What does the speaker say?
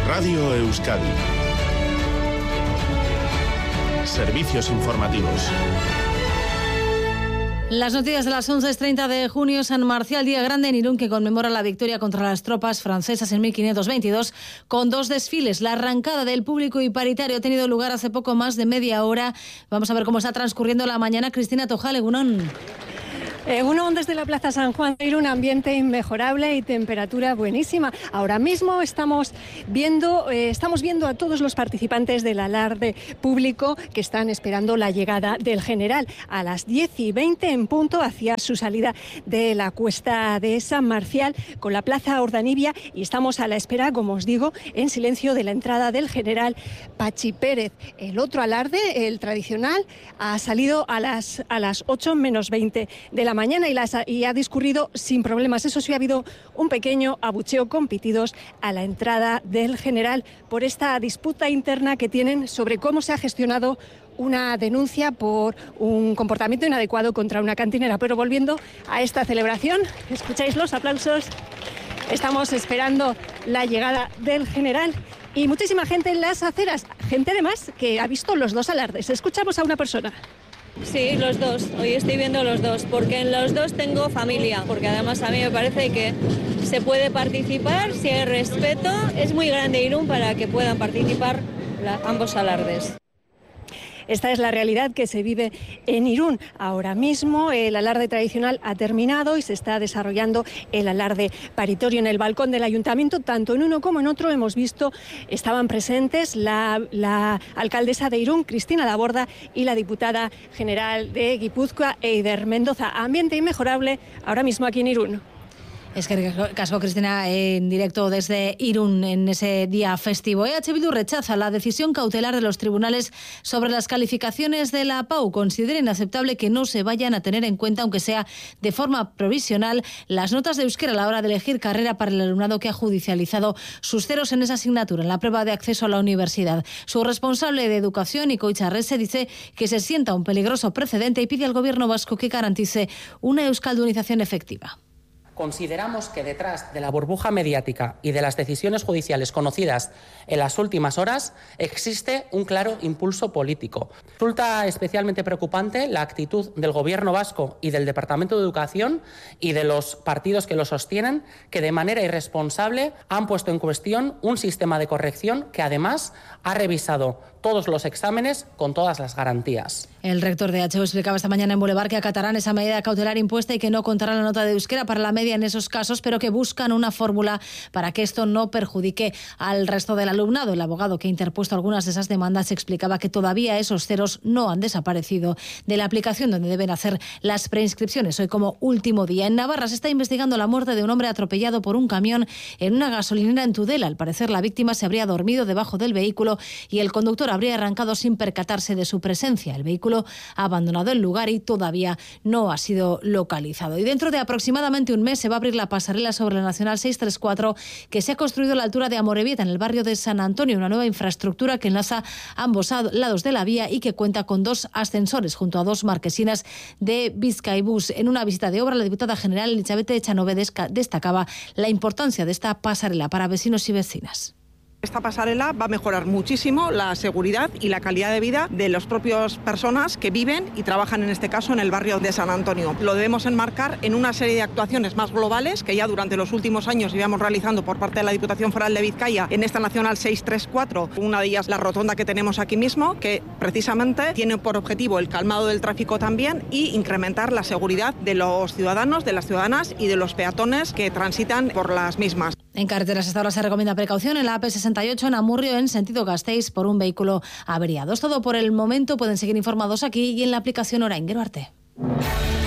Radio Euskadi. Servicios informativos. Las noticias de las 11:30 de junio. San Marcial, día grande en Irún, que conmemora la victoria contra las tropas francesas en 1522, con 2 desfiles. La arrancada del público y paritario ha tenido lugar hace poco más de media hora. Vamos a ver cómo está transcurriendo la mañana. Cristina Tojal, Egunon. Egunon, desde la Plaza San Juan de Irún, ambiente inmejorable y temperatura buenísima. Ahora mismo estamos viendo a todos los participantes del alarde público que están esperando la llegada del general a las 10:20 en punto hacia su salida de la cuesta de San Marcial con la Plaza Ordanibia, y estamos a la espera, como os digo, en silencio de la entrada del general Pachi Pérez. El otro alarde, el tradicional, ha salido a las 8 menos 20 de la mañana y ha discurrido sin problemas. Eso sí, ha habido un pequeño abucheo con pitidos a la entrada del general por esta disputa interna que tienen sobre cómo se ha gestionado una denuncia por un comportamiento inadecuado contra una cantinera. Pero volviendo a esta celebración, escucháis los aplausos, estamos esperando la llegada del general y muchísima gente en las aceras, gente además que ha visto los dos alardes. Escuchamos a una persona. Sí, los dos. Hoy estoy viendo los dos, porque en los dos tengo familia, porque además a mí me parece que se puede participar si hay respeto. Es muy grande Irún para que puedan participar ambos alardes. Esta es la realidad que se vive en Irún. Ahora mismo el alarde tradicional ha terminado y se está desarrollando el alarde paritorio en el balcón del ayuntamiento. Tanto en uno como en otro hemos visto, estaban presentes la alcaldesa de Irún, Cristina Laborda, y la diputada general de Guipúzcoa, Eider Mendoza. Ambiente inmejorable ahora mismo aquí en Irún. Es que casco, Cristina, en directo desde Irún en ese día festivo. EH Bildu rechaza la decisión cautelar de los tribunales sobre las calificaciones de la PAU. Considera inaceptable que no se vayan a tener en cuenta, aunque sea de forma provisional, las notas de euskera a la hora de elegir carrera para el alumnado que ha judicializado sus ceros en esa asignatura, en la prueba de acceso a la universidad. Su responsable de educación, Ikoitz Arrese, dice que se sienta un peligroso precedente y pide al gobierno vasco que garantice una euskaldunización efectiva. Consideramos que detrás de la burbuja mediática y de las decisiones judiciales conocidas en las últimas horas existe un claro impulso político. Resulta especialmente preocupante la actitud del Gobierno vasco y del Departamento de Educación y de los partidos que lo sostienen, que de manera irresponsable han puesto en cuestión un sistema de corrección que además ha revisado todos los exámenes con todas las garantías. El rector de HU explicaba esta mañana en Boulevard que acatarán esa medida cautelar impuesta y que no contarán la nota de euskera para la media en esos casos, pero que buscan una fórmula para que esto no perjudique al resto del alumnado. El abogado que ha interpuesto algunas de esas demandas explicaba que todavía esos ceros no han desaparecido de la aplicación donde deben hacer las preinscripciones. Hoy, como último día, en Navarra se está investigando la muerte de un hombre atropellado por un camión en una gasolinera en Tudela. Al parecer, la víctima se habría dormido debajo del vehículo y el conductor habría arrancado sin percatarse de su presencia. El vehículo ha abandonado el lugar y todavía no ha sido localizado. Y dentro de aproximadamente un mes se va a abrir la pasarela sobre la Nacional 634 que se ha construido a la altura de Amorebieta, en el barrio de San Antonio, una nueva infraestructura que enlaza ambos lados de la vía y que cuenta con 2 ascensores junto a 2 marquesinas de Bizkaibus. En una visita de obra, la diputada general Elizabeth Echanove destacaba la importancia de esta pasarela para vecinos y vecinas. Esta pasarela va a mejorar muchísimo la seguridad y la calidad de vida de las propias personas que viven y trabajan, en este caso, en el barrio de San Antonio. Lo debemos enmarcar en una serie de actuaciones más globales que ya durante los últimos años íbamos realizando por parte de la Diputación Foral de Vizcaya en esta Nacional 634. Una de ellas, la rotonda que tenemos aquí mismo, que precisamente tiene por objetivo el calmado del tráfico también y incrementar la seguridad de los ciudadanos, de las ciudadanas y de los peatones que transitan por las mismas. En carreteras hasta ahora se recomienda precaución en la AP68 en Amurrio en sentido Gasteiz por un vehículo averiado. Es todo por el momento. Pueden seguir informados aquí y en la aplicación Orain. Gero arte.